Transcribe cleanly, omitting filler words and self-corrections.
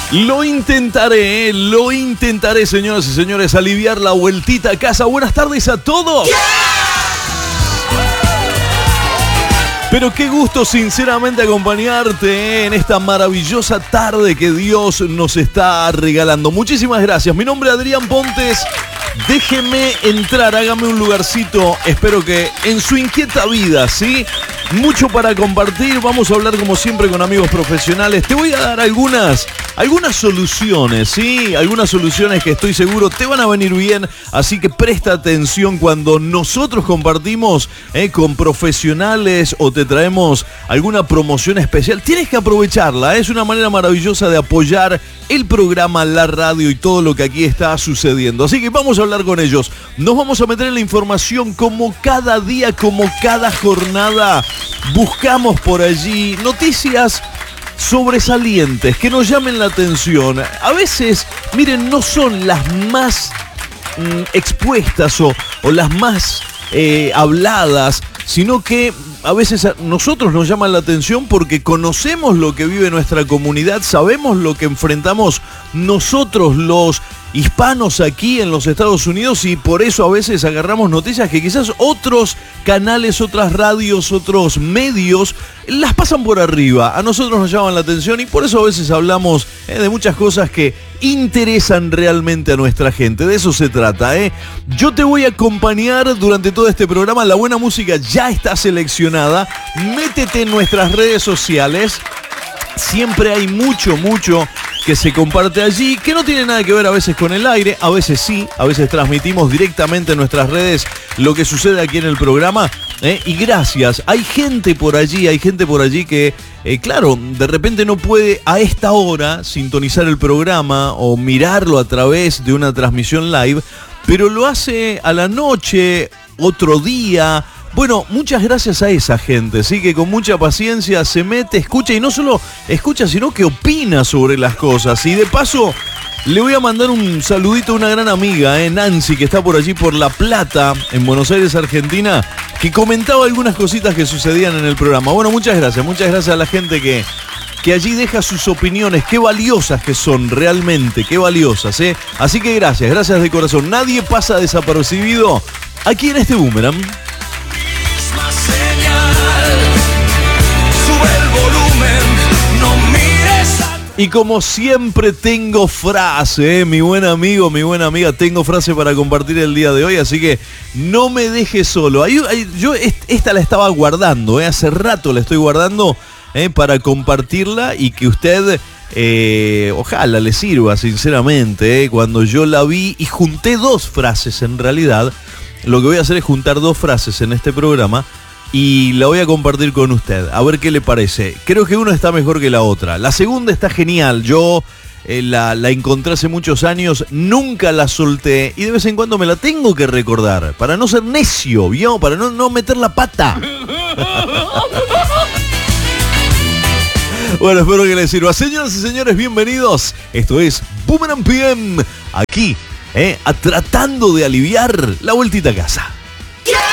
Lo intentaré, señoras y señores, aliviar la vueltita a casa. Buenas tardes a todos. Yeah. Pero qué gusto sinceramente acompañarte en esta maravillosa tarde que Dios nos está regalando. Muchísimas gracias. Mi nombre es Adrián Pontes. Déjeme entrar, hágame un lugarcito. Espero que en su inquieta vida, ¿sí? Mucho para compartir. Vamos a hablar como siempre con amigos profesionales. Te voy a dar algunas soluciones, ¿sí? Algunas soluciones que estoy seguro te van a venir bien. Así que presta atención cuando nosotros compartimos con profesionales o te traemos alguna promoción especial. Tienes que aprovecharla. Es una manera maravillosa de apoyar el programa, la radio y todo lo que aquí está sucediendo. Así que vamos a hablar con ellos. Nos vamos a meter en la información como cada día, como cada jornada. Buscamos por allí noticias sobresalientes que nos llamen la atención. A veces, miren, no son las más expuestas o las más habladas, sino que a veces a nosotros nos llaman la atención porque conocemos lo que vive nuestra comunidad, sabemos lo que enfrentamos nosotros los hispanos aquí en los Estados Unidos y por eso a veces agarramos noticias que quizás otros canales, otras radios, otros medios las pasan por arriba. A nosotros nos llaman la atención y por eso a veces hablamos de muchas cosas que interesan realmente a nuestra gente. De eso se trata, Yo te voy a acompañar durante todo este programa. La buena música ya está seleccionada. Métete en nuestras redes sociales. Siempre hay mucho que se comparte allí, que no tiene nada que ver a veces con el aire, a veces sí, a veces transmitimos directamente en nuestras redes lo que sucede aquí en el programa, y gracias, hay gente por allí que, claro, de repente no puede a esta hora sintonizar el programa o mirarlo a través de una transmisión live, pero lo hace a la noche, otro día. Bueno, muchas gracias a esa gente, sí, que con mucha paciencia se mete, escucha y no solo escucha, sino que opina sobre las cosas. Y de paso, le voy a mandar un saludito a una gran amiga, Nancy, que está por allí por La Plata, en Buenos Aires, Argentina, que comentaba algunas cositas que sucedían en el programa. Bueno, muchas gracias a la gente que allí deja sus opiniones, qué valiosas que son realmente, qué valiosas, Así que gracias de corazón. Nadie pasa desapercibido aquí en este Boomerang. Y como siempre tengo frase, mi buen amigo, mi buena amiga, tengo frase para compartir el día de hoy, así que no me dejes solo. Yo esta la estaba guardando, hace rato la estoy guardando para compartirla y que usted, ojalá le sirva sinceramente. Cuando yo la vi y junté dos frases en realidad, lo que voy a hacer es juntar dos frases en este programa y la voy a compartir con usted, a ver qué le parece. Creo que una está mejor que la otra. La segunda está genial, yo la encontré hace muchos años, nunca la solté y de vez en cuando me la tengo que recordar, para no ser necio, ¿vio? Para no meter la pata. Bueno, espero que les sirva. Señoras y señores, bienvenidos. Esto es Boomerang PM, aquí, tratando de aliviar la vueltita a casa.